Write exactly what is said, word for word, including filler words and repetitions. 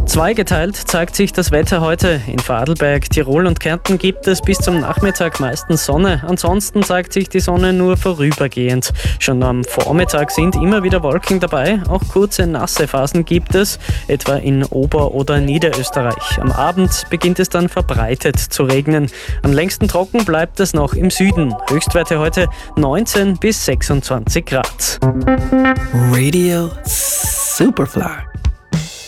Zweigeteilt zeigt sich das Wetter heute. In Vorarlberg, Tirol und Kärnten gibt es bis zum Nachmittag meistens Sonne. Ansonsten zeigt sich die Sonne nur vorübergehend. Schon am Vormittag sind immer wieder Wolken dabei. Auch kurze nasse Phasen gibt es, etwa in Ober- oder Niederösterreich. Am Abend beginnt es dann verbreitet zu regnen. Am längsten trocken bleibt es noch im Süden. Höchstwerte heute neunzehn bis sechsundzwanzig Grad. Radio Superfly.